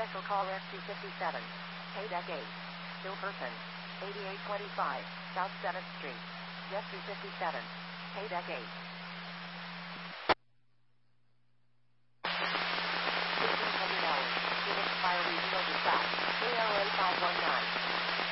Special call SC57. Paydeck 8. Still person. 8825 South 7th Street. SC57. Paydeck 8. $1,500. Unit fire regional dispatch. KLA 519.